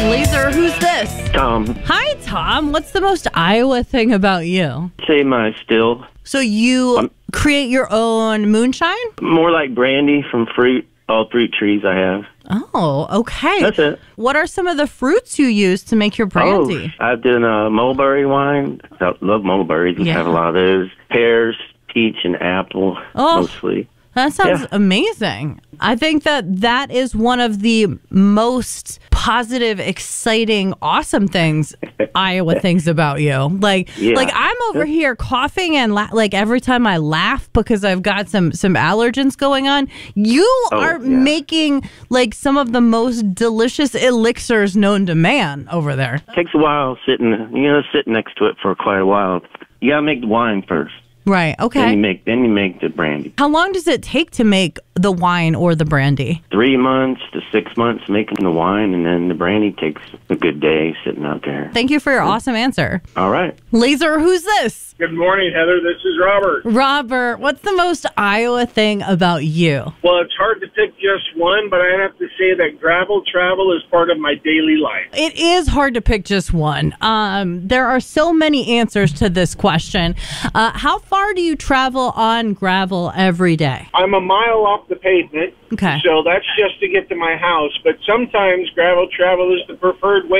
Laser, who's this? Tom, Hi, Tom. What's the most Iowa thing about you? say my still. So you create your own moonshine? More like brandy from fruit, all fruit trees I have. Oh, okay. That's it. What are some of the fruits you use to make your brandy? Oh, I've done mulberry wine. I love mulberries. We Yeah. have a lot of those. Pears, peach, and apple, mostly. That sounds amazing. I think that is one of the most positive, exciting, awesome things, Iowa things about you. Like I'm over here coughing and like every time I laugh because I've got some allergens going on. You are making like some of the most delicious elixirs known to man over there. Takes a while sitting next to it for quite a while. You gotta make the wine first. Right. Okay. Then you make the brandy. How long does it take to make the wine or the brandy? 3 months to 6 months making the wine, and then the brandy takes a good day sitting out there. Thank you for your awesome answer. All right. Laser, who's this? Good morning, Heather. This is Robert. Robert, what's the most Iowa thing about you? Well, it's hard to pick just one, but I have to say that gravel travel is part of my daily life. It is hard to pick just one. There are so many answers to this question. How far do you travel on gravel every day? I'm a mile off the pavement, Okay. so that's just to get to my house. But sometimes gravel travel is the preferred way